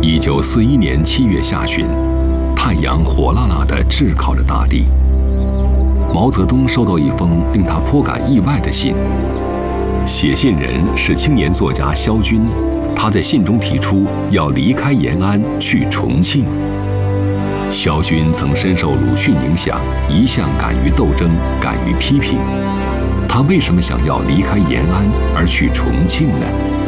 1941年7月下旬，太阳火辣辣地炙烤着大地。毛泽东收到一封令他颇感意外的信，写信人是青年作家萧军。他在信中提出要离开延安去重庆。萧军曾深受鲁迅影响，一向敢于斗争，敢于批评。他为什么想要离开延安而去重庆呢？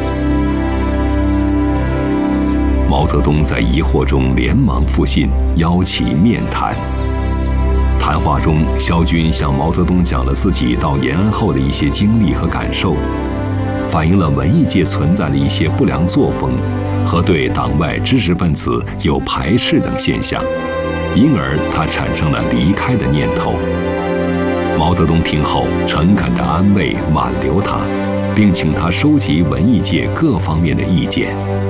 毛泽东在疑惑中连忙复信，邀其面谈。谈话中，萧军向毛泽东讲了自己到延安后的一些经历和感受，反映了文艺界存在的一些不良作风和对党外知识分子有排斥等现象，因而他产生了离开的念头。毛泽东听后诚恳地安慰挽留他，并请他收集文艺界各方面的意见。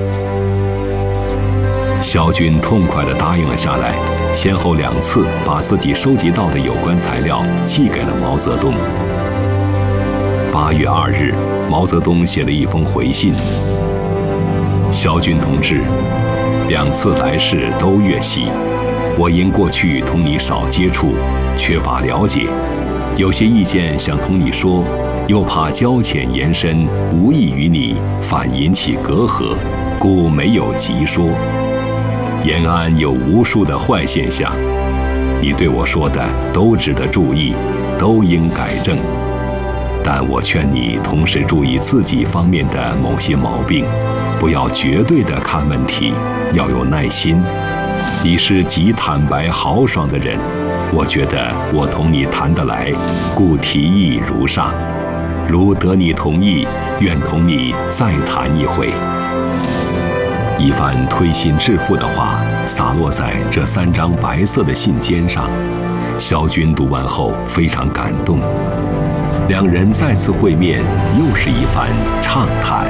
萧军痛快地答应了下来，先后2次把自己收集到的有关材料寄给了毛泽东。8月2日，毛泽东写了一封回信：萧军同志，2次来世都越稀，我因过去同你少接触，缺乏了解，有些意见想同你说，又怕交浅言深，无益于你，反引起隔阂，故没有急说。延安有无数的坏现象，你对我说的都值得注意，都应改正。但我劝你同时注意自己方面的某些毛病，不要绝对的看问题，要有耐心。你是极坦白豪爽的人，我觉得我同你谈得来，故提议如上。如得你同意，愿同你再谈一回。一番推心置腹的话洒落在这3张白色的信笺上，萧军读完后非常感动。2人再次会面，又是一番畅谈。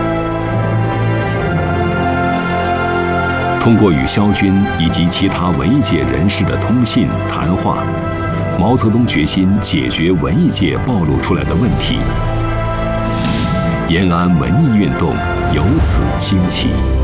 通过与萧军以及其他文艺界人士的通信谈话，毛泽东决心解决文艺界暴露出来的问题。延安文艺运动由此兴起。